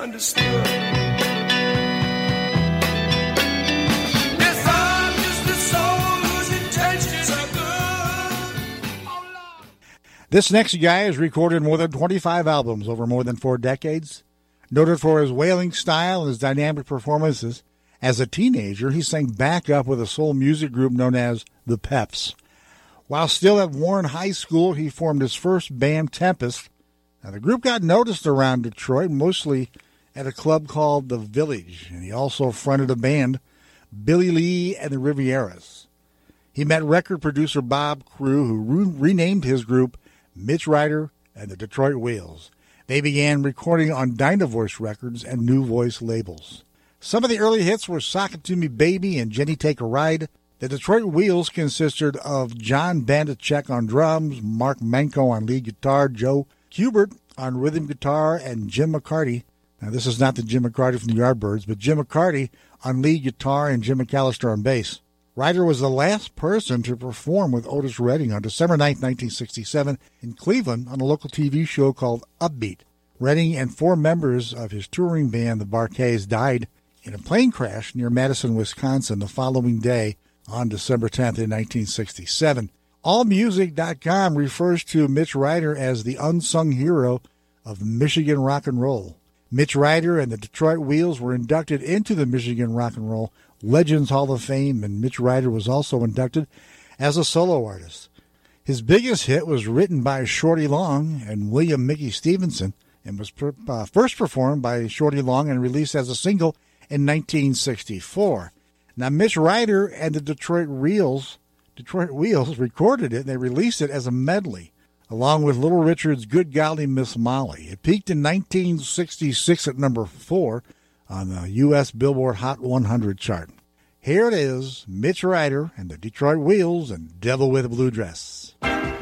understood. Yes, I'm just a soul whose intentions are good. Oh, Lord. This next guy has recorded more than 25 albums over more than 4 decades. Noted for his wailing style and his dynamic performances, as a teenager, he sang backup with a soul music group known as the Peps. While still at Warren High School, he formed his first band, Tempest. Now, the group got noticed around Detroit, mostly at a club called The Village, and he also fronted a band, Billy Lee and the Rivieras. He met record producer Bob Crew, who renamed his group Mitch Ryder and the Detroit Wheels. They began recording on Dynavoice Records and New Voice labels. Some of the early hits were Sock It To Me Baby and Jenny Take a Ride. The Detroit Wheels consisted of John Bandachek on drums, Mark Manko on lead guitar, Joe Kubert on rhythm guitar, and Jim McCarty. Now, this is not the Jim McCarty from the Yardbirds, but Jim McCarty on lead guitar and Jim McAllister on bass. Ryder was the last person to perform with Otis Redding on December 9, 1967, in Cleveland on a local TV show called Upbeat. Redding and 4 members of his touring band, the Bar-Kays, died in a plane crash near Madison, Wisconsin, the following day on December 10th in 1967. AllMusic.com refers to Mitch Ryder as the unsung hero of Michigan rock and roll. Mitch Ryder and the Detroit Wheels were inducted into the Michigan Rock and Roll Legends Hall of Fame, and Mitch Ryder was also inducted as a solo artist. His biggest hit was written by Shorty Long and William Mickey Stevenson and was first performed by Shorty Long and released as a single in 1964. Now, Mitch Ryder and the Detroit Wheels recorded it, and they released it as a medley, along with Little Richard's Good Golly Miss Molly. It peaked in 1966 at number 4 on the U.S. Billboard Hot 100 chart. Here it is, Mitch Ryder and the Detroit Wheels and Devil with a Blue Dress.